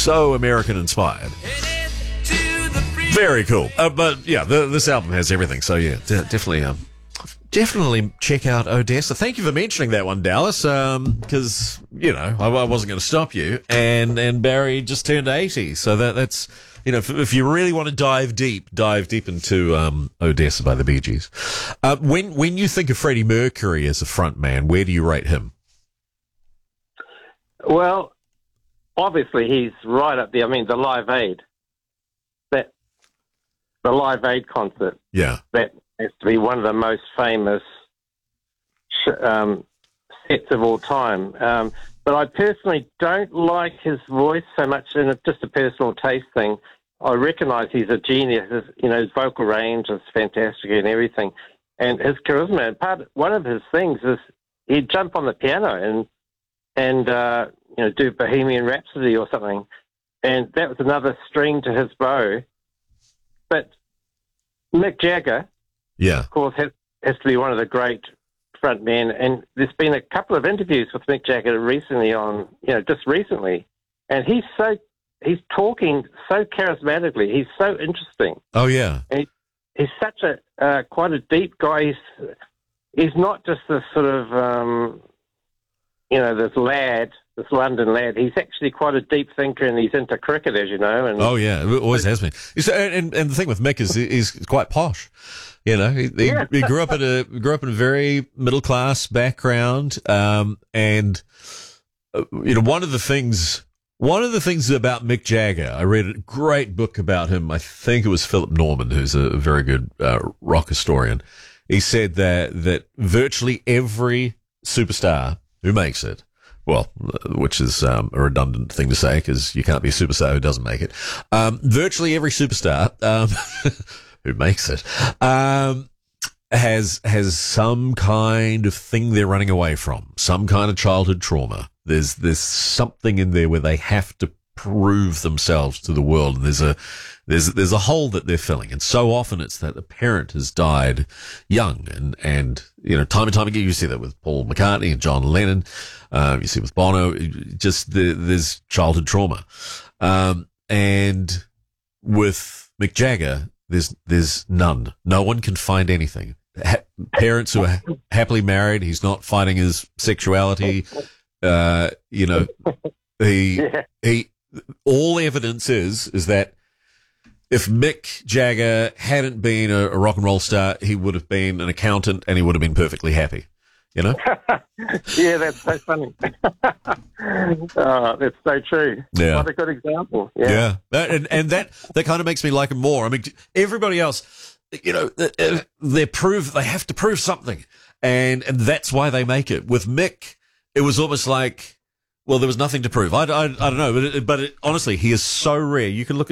So American inspired. Very cool. But yeah, this album has everything. So yeah, definitely check out Odessa. Thank you for mentioning that one, Dallas. Because I wasn't going to stop you. And Barry just turned 80, so that's if you really want to dive deep into Odessa by the Bee Gees. When you think of Freddie Mercury as a front man, where do you rate him? Well, obviously he's right up there. I mean, the Live Aid concert. Yeah. That has to be one of the most famous sets of all time. But I personally don't like his voice so much, and it's just a personal taste thing. I recognise he's a genius. His vocal range is fantastic and everything. And his charisma, one of his things is he'd jump on the piano and do Bohemian Rhapsody or something. And that was another string to his bow. But Mick Jagger, of course, has to be one of the great front men. And there's been a couple of interviews with Mick Jagger recently just recently. And he's talking so charismatically. He's so interesting. Oh, yeah. And he's such quite a deep guy. He's not just this sort of, this London lad. He's actually quite a deep thinker, and he's into cricket, as you know. And oh yeah, it always has been. And the thing with Mick is he's quite posh. He grew up in a very middle class background, and one of the things about Mick Jagger, I read a great book about him. I think it was Philip Norman, who's a very good rock historian. He said that virtually every superstar who makes it, well, which is a redundant thing to say because you can't be a superstar who doesn't make it. Virtually every superstar who makes it has some kind of thing they're running away from, some kind of childhood trauma. There's something in there where they have to prove themselves to the world, and there's a hole that they're filling. And so often it's that the parent has died young, and time and time again you see that with Paul McCartney and John Lennon. You see with Bono, there's childhood trauma, and with Mick Jagger, there's none. No one can find anything. Parents who are happily married. He's not fighting his sexuality. He all evidence is that if Mick Jagger hadn't been a rock and roll star, he would have been an accountant and he would have been perfectly happy. Yeah, that's so funny. That's so true. Yeah. What a good example. Yeah. And that kind of makes me like him more. I mean, everybody else, they have to prove something. And that's why they make it. With Mick, it was almost like, well, there was nothing to prove. I don't know, but honestly, he is so rare. You can look